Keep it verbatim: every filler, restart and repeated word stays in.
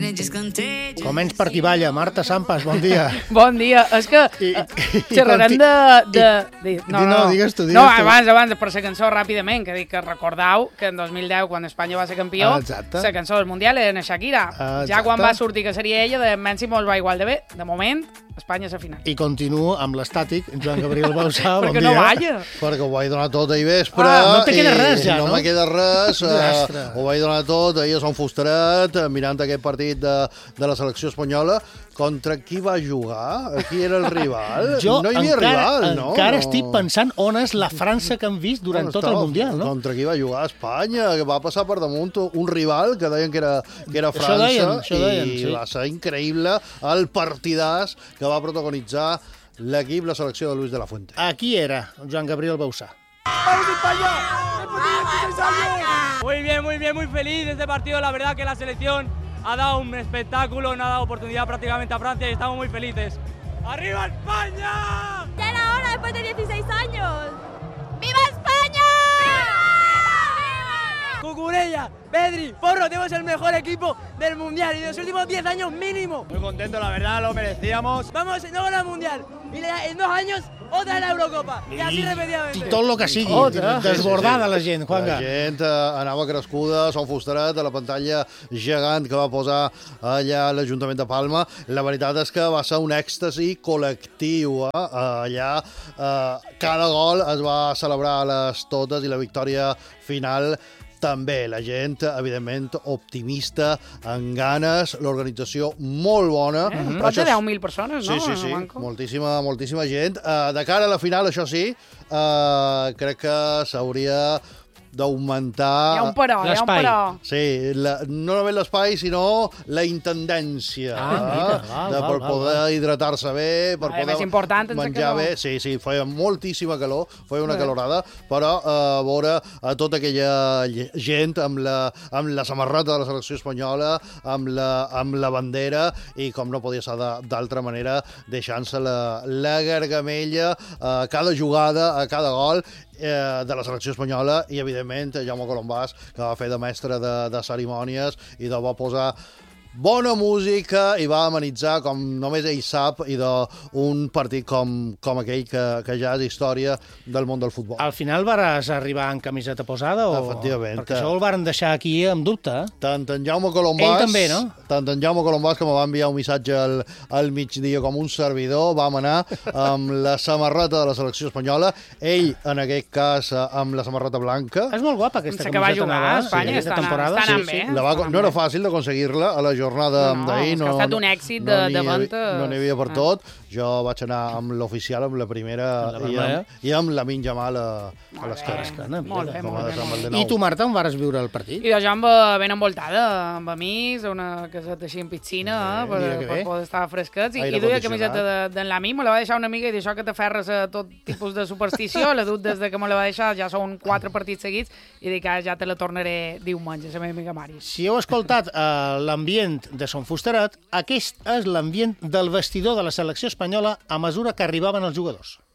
Començ per qui balla. Marta Sampas, bon dia. Bon dia. És que I, i, xerrarem de... de, de no, no, no, digues tu, digues no, tu. abans, abans, per la cançó ràpidament, que dic que recordau que en dos mil deu, quan Espanya va ser campió, la cançó del Mundial era Shakira. Exacte. Ja quan va sortir que seria ella, de Mensi mos va igual de bé. De moment, Espanya és a final. I continuo amb l'estàtic, Joan Gabriel Bausà, bon dia. Perquè no balla. Perquè ho vaig donar tot ahir vespre. Ah, no te queda res ja, no? No me queda res. uh, ho vaig donar tot ahir a Son Fusteret, mirant aquest partit de, de la selecció espanyola. Contra qui va jugar? Qui era el rival? Jo no hi havia encara, rival, no? Encara no. estic pensant on és la França que hem vist durant tot el Mundial, no? Contra qui va jugar? Espanya, que va passar per damunt un rival que deien que era, que era França. Això deien, això deien, i sí. va ser increïble el partidàs que va protagonitzar l'equip, la selecció de Luis de la Fuente. Aquí era Joan Gabriel Bausà. Muy bien, muy bien, muy feliz de este partido. La verdad que la selección ha dado un espectáculo, nos ha dado oportunidad prácticamente a Francia y estamos muy felices. ¡Arriba España! Ya era hora después de dieciséis años. ¡Viva España! Cucurella, Pedri, Porro, tenemos el mejor equipo del Mundial y de los últimos diez años mínimo. Muy contento, la verdad, lo merecíamos. Vamos, no con el Mundial. Y en dos años, otra la Eurocopa. I, I així repetidament. I tot el que sigui. Otra. Desbordada la gent, Juanga. La gent eh, anava crescuda, Son Fusteret, a la pantalla gegant que va posar allà l'Ajuntament de Palma. La veritat és que va ser un èxtasi col·lectiu. Eh? Allà eh, cada gol es va celebrar a les totes i la victòria final també. La gent, evidentment, optimista, amb ganes, l'organització molt bona. Eh? Mm-hmm. Prop de deu mil persones, no? Sí, sí, sí, moltíssima, moltíssima gent. Uh, de cara a la final, això sí, uh, crec que s'hauria d'augmentar... Hi ha un però, hi ha un però. Sí, la, no només l'espai, sinó la intendència. Ah, mira, val, de, val, per val, poder val. hidratar-se bé, per ah, poder important, menjar bé. Sí, sí, feia moltíssima calor, feia una calorada, però uh, veure a tota aquella gent amb la, amb la samarreta de la selecció espanyola, amb la, amb la bandera, i com no podia ser d'altra manera, deixant-se la, la gargamella a cada jugada, a cada gol, Eh, de la selecció espanyola, i evidentment Jaume Colombàs, que va fer de mestre de, de cerimònies i de va posar bona música i va amenitzar, com només ell sap, i d'un partit com, com aquell que, que ja és història del món del futbol. Al final vas arribar en camiseta posada? O... Efectivament. Perquè això el varen deixar aquí amb dubte. Eh? Tant en Jaume Colombàs... Ell també, no? Tant en Jaume Colombàs, que me va enviar un missatge al, al migdia com un servidor, vam anar amb la samarreta de la selecció espanyola, ell, en aquest cas, amb la samarreta blanca. És molt guapa aquesta camiseta. Que va jugar a Espanya, sí, estan, estan sí, bé. Sí. Va, no era fàcil d'aconseguir-la a la jornada no, d'ahir. No, ha estat un èxit no, de, no de venda. No n'hi havia per ah. tot. Jo vaig anar amb l'oficial, amb la primera, la i, amb, i amb la Min Jamal a, a l'esquerra. Molt bé, molt bé. Molt bé. I tu, Marta, on vas viure el partit? I jo amb ben envoltada, amb amics, una caseta així en piscina, eh, per, per poder estar fresquets. I, i duia camiseta de, de la Mi, me la va deixar una amiga, i d'això que t'aferres a tot tipus de superstició, la dut des de que me la va deixar, ja són quatre partits seguits, i dic que ja te la tornaré diumenge, la meva amiga Mari. Si heu escoltat uh, l'ambient de Son Fusteret, aquest és l'ambient del vestidor de la selecció espanyola a mesura que arribaven els jugadors.